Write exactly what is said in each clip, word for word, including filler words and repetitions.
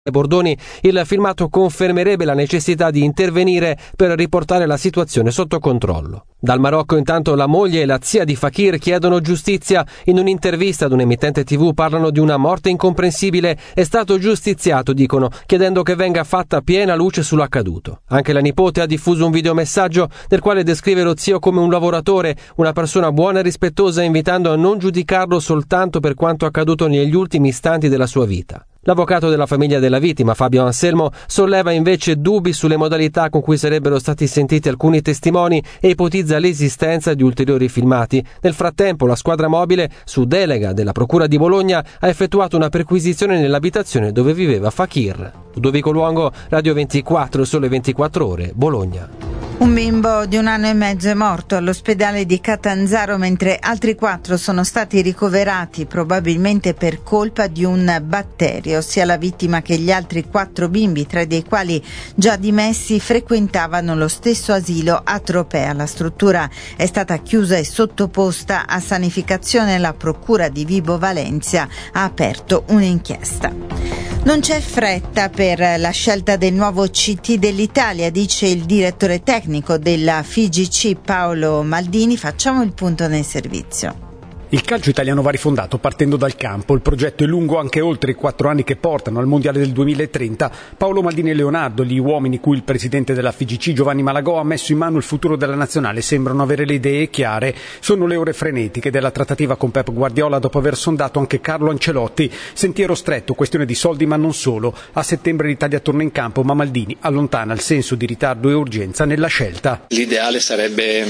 Bordoni, il filmato confermerebbe la necessità di intervenire per riportare la situazione sotto controllo. Dal Marocco intanto la moglie e la zia di Fakir chiedono giustizia. In un'intervista ad un emittente tivù parlano di una morte incomprensibile. È stato giustiziato, dicono, chiedendo che venga fatta piena luce sull'accaduto. Anche la nipote ha diffuso un videomessaggio nel quale descrive lo zio come un lavoratore, una persona buona e rispettosa, invitando a non giudicarlo soltanto per quanto accaduto negli ultimi istanti della sua vita. L'avvocato della famiglia della vittima, Fabio Anselmo, solleva invece dubbi sulle modalità con cui sarebbero stati sentiti alcuni testimoni e ipotizza l'esistenza di ulteriori filmati. Nel frattempo, la squadra mobile, su delega della Procura di Bologna, ha effettuato una perquisizione nell'abitazione dove viveva Fakir. Ludovico Luongo, Radio ventiquattro, Sole ventiquattro Ore, Bologna. Un bimbo di un anno e mezzo è morto all'ospedale di Catanzaro, mentre altri quattro sono stati ricoverati, probabilmente per colpa di un batterio. Sia la vittima che gli altri quattro bimbi, tre dei quali già dimessi, frequentavano lo stesso asilo a Tropea. La struttura è stata chiusa e sottoposta a sanificazione. La Procura di Vibo Valentia ha aperto un'inchiesta. Non c'è fretta per la scelta del nuovo C T dell'Italia, dice il direttore tecnico della F I G C Paolo Maldini. Facciamo il punto nel servizio. Il calcio italiano va rifondato partendo dal campo. Il progetto è lungo anche oltre i quattro anni che portano al Mondiale del duemilatrenta. Paolo Maldini e Leonardo, gli uomini cui il presidente della F I G C Giovanni Malagò ha messo in mano il futuro della nazionale, sembrano avere le idee chiare. Sono le ore frenetiche della trattativa con Pep Guardiola dopo aver sondato anche Carlo Ancelotti. Sentiero stretto, questione di soldi ma non solo. A settembre l'Italia torna in campo, ma Maldini allontana il senso di ritardo e urgenza nella scelta. L'ideale sarebbe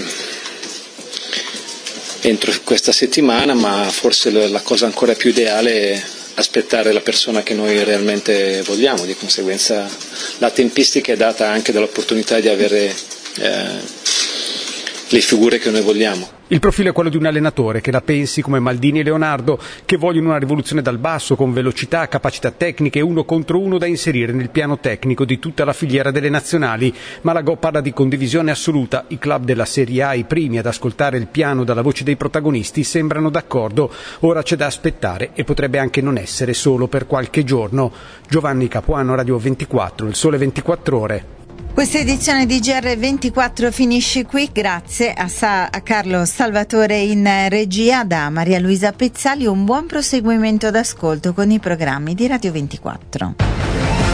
entro questa settimana, ma forse la cosa ancora più ideale è aspettare la persona che noi realmente vogliamo. Di conseguenza la tempistica è data anche dall'opportunità di avere eh, le figure che noi vogliamo. Il profilo è quello di un allenatore che la pensi come Maldini e Leonardo, che vogliono una rivoluzione dal basso, con velocità, capacità tecniche e uno contro uno da inserire nel piano tecnico di tutta la filiera delle nazionali. Malagò parla di condivisione assoluta. I club della Serie A, i primi ad ascoltare il piano dalla voce dei protagonisti, sembrano d'accordo. Ora c'è da aspettare e potrebbe anche non essere solo per qualche giorno. Giovanni Capuano, Radio ventiquattro, il Sole ventiquattro Ore. Questa edizione di G R ventiquattro finisce qui, grazie a, Sa- a Carlo Salvatore in regia, da Maria Luisa Pezzali. Un buon proseguimento d'ascolto con i programmi di Radio ventiquattro.